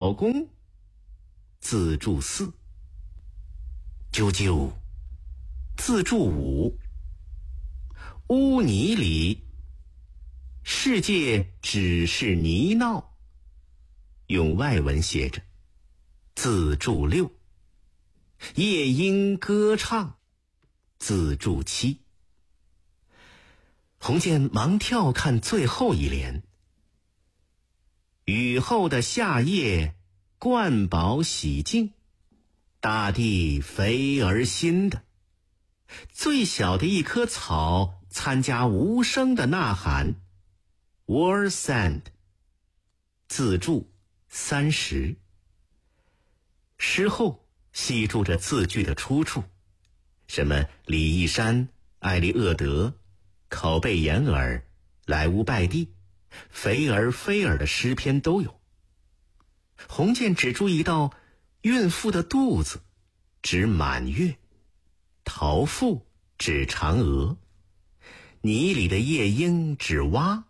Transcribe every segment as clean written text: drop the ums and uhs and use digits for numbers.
老公，自助4。啾啾，自助5。污泥里，世界只是泥淖，用外文写着。自助6。夜莺歌唱，自助7。鸿渐忙跳看最后一联。雨后的夏夜，灌饱洗净，大地肥而新的，最小的一棵草参加无声的呐喊。Word Sand， 自助30。诗后细注着字句的出处，什么李义山、艾利厄德、拷贝掩耳、莱乌拜蒂、菲尔菲尔的诗篇都有。鸿渐只注意到孕妇的肚子指满月，桃腹指嫦娥，泥里的夜莺指蛙。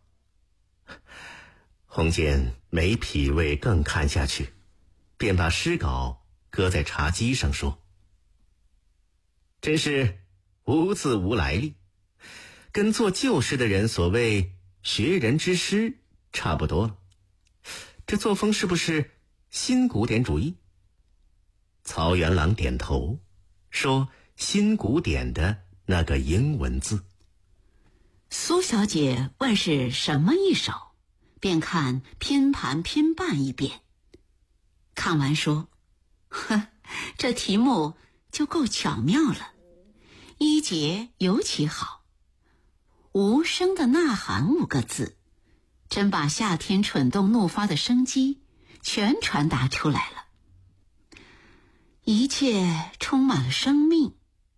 鸿渐没脾胃更看下去，便把诗稿搁在茶几上说：真是无字无来历，跟做旧诗的人所谓学人之诗差不多了。这作风是不是新古典主义？曹元朗点头说：新古典的那个英文字。 苏小姐问是什么一首，便看拼盘拼半一遍，看完说：呵，这题目就够巧妙了。一节尤其好，无声的呐喊5个字，真把夏天蠢动怒发的生机全传达出来了。一切充满了生命，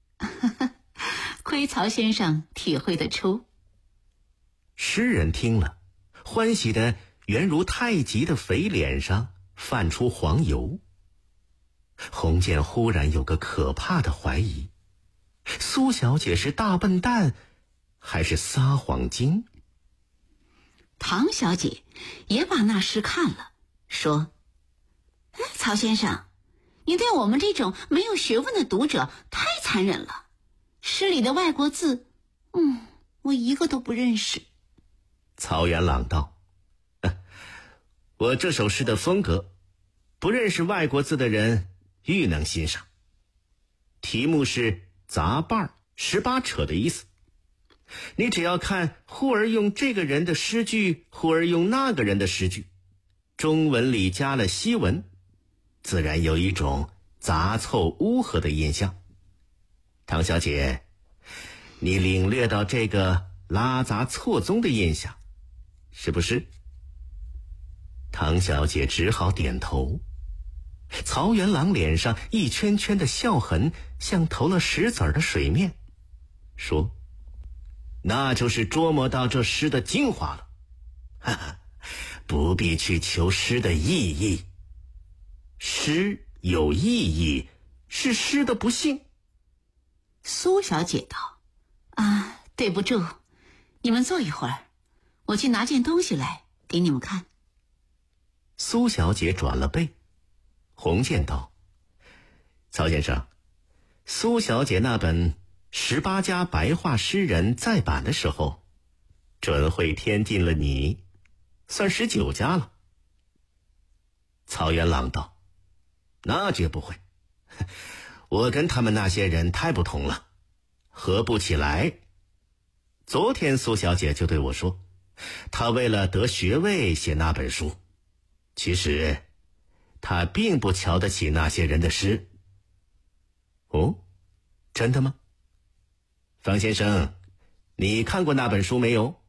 亏曹先生体会得出。 诗人听了，欢喜得原如太极的肥脸上泛出黄油。鸿渐忽然有个可怕的怀疑，苏小姐是大笨蛋还是撒谎精？ 唐小姐也把那诗看了，说：曹先生，你对我们这种没有学问的读者太残忍了。诗里的外国字，我一个都不认识。 曹元朗道：我这首诗的风格，不认识外国字的人愈能欣赏。题目是杂瓣18扯的意思，你只要看忽而用这个人的诗句，忽而用那个人的诗句，中文里加了西文，自然有一种杂凑乌合的印象。唐小姐，你领略到这个拉杂错综的印象，是不是？唐小姐只好点头。曹元朗脸上一圈圈的笑痕像投了石子儿的水面，说：那就是捉摸到这诗的精华了。哈哈，不必去求诗的意义，诗有意义是诗的不幸。 苏小姐道：对不住，你们坐一会儿，我去拿件东西来给你们看。 苏小姐转了背。鸿渐道：曹先生，苏小姐那本18家白话诗人再版的时候，准会添进了你，算19家了。曹元朗道：那绝不会，我跟他们那些人太不同了，合不起来。昨天苏小姐就对我说，她为了得学位写那本书，其实她并不瞧得起那些人的诗。哦，真的吗？方先生，你看过那本书没有？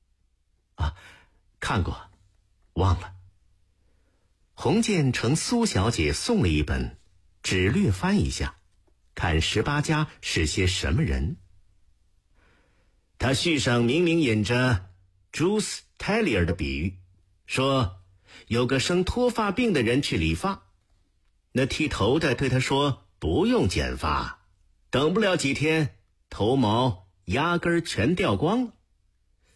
看过，忘了。鸿渐承苏小姐送了一本，只略翻一下，看18家是些什么人。他序上明明引着 Jules Taylor 的比喻，说有个生脱发病的人去理发，那剃头的对他说不用剪发，等不了几天头毛压根儿全掉光了。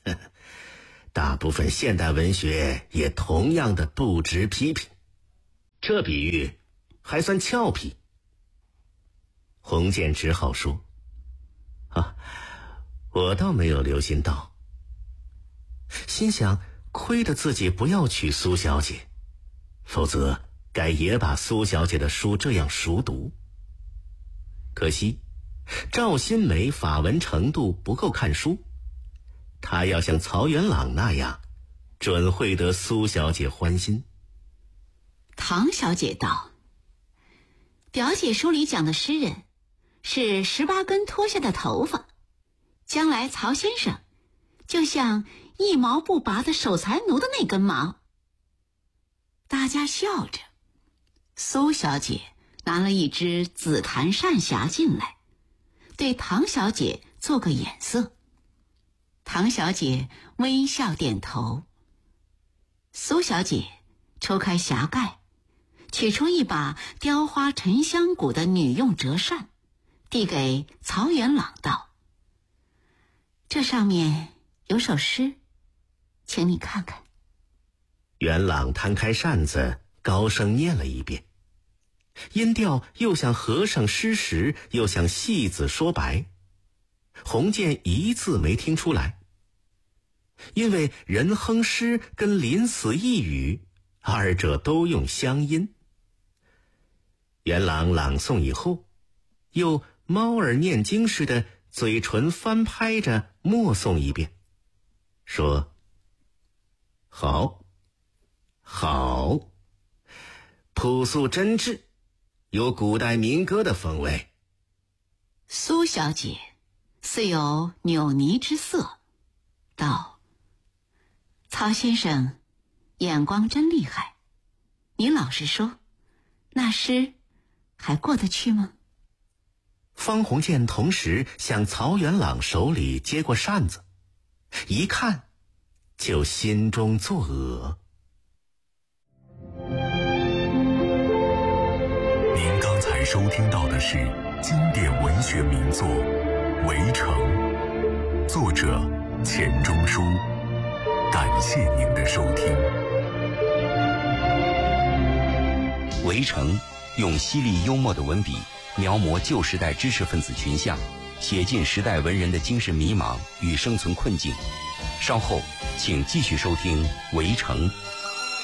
大部分现代文学也同样的不值批评。 这比喻还算俏皮。洪建只好说：“我倒没有留心到。”心想，亏得自己不要娶苏小姐，否则该也把苏小姐的书这样熟读。可惜赵新梅法文程度不够看书，她要像曹元朗那样，准会得苏小姐欢心。 唐小姐道：“表姐书里讲的诗人是18根脱下的头发，将来曹先生就像一毛不拔的守财奴的那根毛。”大家笑着。苏小姐拿了一只紫檀扇匣进来，对唐小姐做个眼色。唐小姐微笑点头。苏小姐抽开匣盖，取出一把雕花沉香骨的女用折扇，递给曹元朗道：“这上面有首诗，请你看看。” 元朗摊开扇子，高声念了一遍，音调又像和尚施食，又像戏子说白。洪建一字没听出来，因为人哼诗跟临死一语，二者都用乡音。元朗朗诵以后，又猫儿念经似的嘴唇翻拍着默诵一遍，说：“好，好，朴素真挚，有古代民歌的风味。” 苏小姐似有扭捏之色，道：“曹先生眼光真厉害，你老实说，那诗还过得去吗？” 方鸿渐同时向曹元朗手里接过扇子，一看就心中作呕。 您刚才收听到的是经典文学名作《围城》，作者钱钟书。感谢您的收听。 《围城》用犀利幽默的文笔描摹旧时代知识分子群像，写尽时代文人的精神迷茫与生存困境。稍后请继续收听《围城》